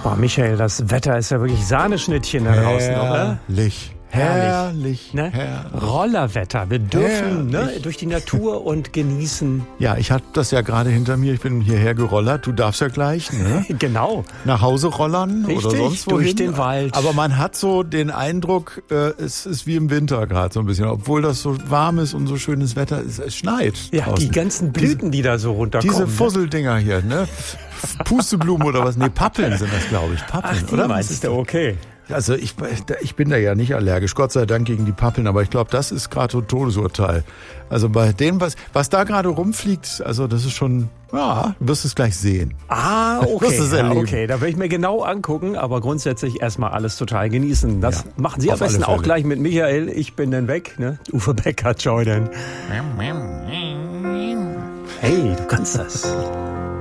Boah, Michael, das Wetter ist ja wirklich Sahneschnittchen da draußen, oder? Herrlich. Ne? Herrlich. Rollerwetter. Wir dürfen durch die Natur und genießen. Ja, ich hatte das ja gerade hinter mir. Ich bin hierher gerollert. Du darfst ja gleich, ne? Genau. Nach Hause rollern Richtig, oder sonst wohin. durch den Wald. Aber man hat so den Eindruck, es ist wie im Winter gerade so ein bisschen. Obwohl das so warm ist und so schönes Wetter ist. Es schneit Ja, draußen. die ganzen Blüten, die da so runterkommen. Diese Fusseldinger hier, ne? Pusteblumen oder was? Nee, Pappeln sind das, glaube ich. Pappeln, oder? Meinst du, okay. Also ich bin da ja nicht allergisch, Gott sei Dank gegen die Pappeln, aber ich glaube, das ist gerade so ein Todesurteil. Also bei dem, was da gerade rumfliegt, also das ist schon, ja, du wirst es gleich sehen. Ah, okay. Wirst es erleben. Okay, da will ich mir genau angucken, aber grundsätzlich erstmal alles total genießen. Das machen Sie am besten auch gleich mit Michael. Ich bin dann weg, ne? Uwe Becker, ciao denn. Hey, du kannst das.